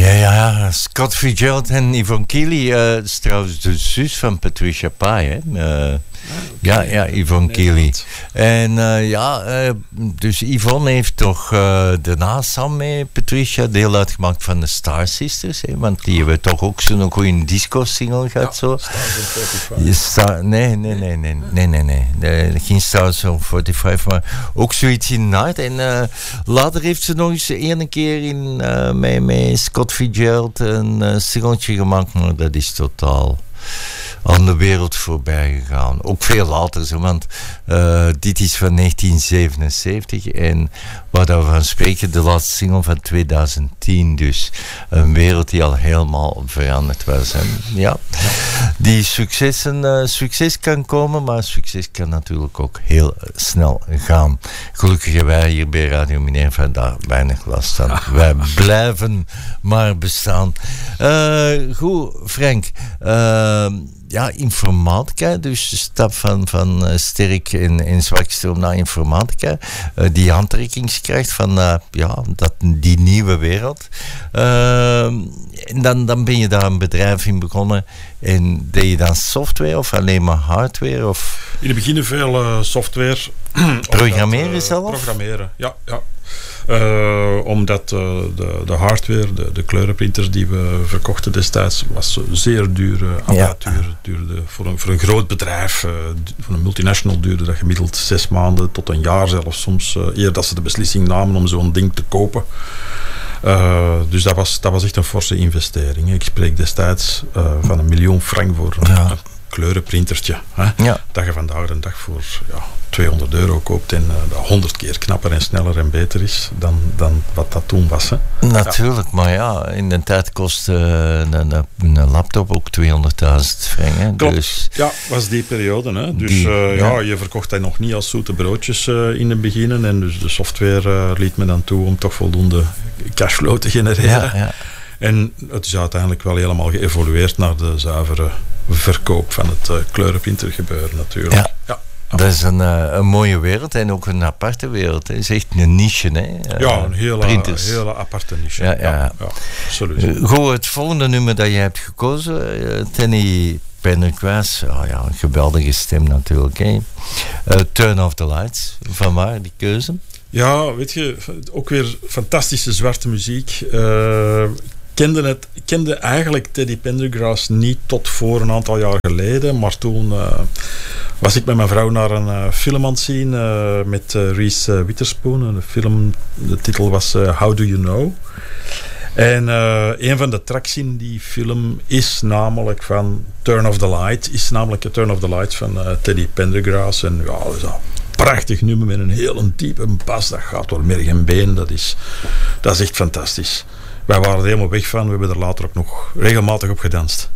Ja, Scott Fitzgerald en Yvonne Keely is trouwens de zus van Patricia Pai, hè. Ja, Yvonne Keely. En dus Yvonne heeft toch daarna samen met Patricia deel uitgemaakt van de Star Sisters, hè, want die hebben toch ook zo'n goede disco-single gehad. Zo. Nee. Geen Stars on 45, maar ook zoiets in Night. En later heeft ze nog eens een keer met Scott Fitzgerald een singeltje gemaakt, maar dat is totaal aan de wereld voorbij gegaan. Ook veel later, want dit is van 1977 en waar we van spreken, de laatste single van 2010. Dus een wereld die al helemaal veranderd was. En ja, die succes kan komen, maar succes kan natuurlijk ook heel snel gaan. Gelukkig hebben wij hier bij Radio Minerva daar weinig last van. Wij blijven maar bestaan. Goed, Frank. Informatica, dus de stap van sterk en zwakstroom naar informatica, die aantrekkingskracht van die nieuwe wereld. En dan ben je daar een bedrijf in begonnen en deed je dan software of alleen maar hardware? Of? In het begin veel software. Programmeren zelf? Programmeren, ja. Omdat de hardware, de kleurenprinters die we verkochten destijds, was zeer dure apparatuur. Duurde voor een groot bedrijf, voor een multinational duurde dat gemiddeld 6 maanden tot een jaar zelfs soms, eer dat ze de beslissing namen om zo'n ding te kopen. Dus dat was echt een forse investering. Ik spreek destijds van 1 miljoen frank voor een kleurenprintertje. Dat je vandaag de dag voor €200 koopt en dat 100 keer knapper en sneller en beter is dan wat dat toen was. Hè. Natuurlijk, maar in de tijd kostte een laptop ook 200.000 frank. Hè. Klopt, dus was die periode. Hè. Dus je verkocht dat nog niet als zoete broodjes in het begin en dus de software liet me dan toe om toch voldoende cashflow te genereren. Ja. En het is uiteindelijk wel helemaal geëvolueerd naar de zuivere verkoop van het kleurenprinter gebeuren natuurlijk. Ja. Dat is een mooie wereld en ook een aparte wereld. Het is echt een niche, hè? Een hele aparte niche. Ja, absoluut. Goed, het volgende nummer dat je hebt gekozen, Teddy Pendergrass, een geweldige stem natuurlijk. Hè? Turn Off the Lights, vanwaar die keuze? Ja, weet je, ook weer fantastische zwarte muziek. Kende eigenlijk Teddy Pendergrass niet tot voor een aantal jaar geleden, maar toen was ik met mijn vrouw naar een film aan het zien met Reese Witherspoon. De film, de titel was How Do You Know? En een van de tracks in die film is namelijk van Turn Off the Lights van Teddy Pendergrass. En dat is een prachtig nummer met een heel diepe bas, dat gaat door merg en been, dat is echt fantastisch. Wij waren er helemaal weg van, we hebben er later ook nog regelmatig op gedanst.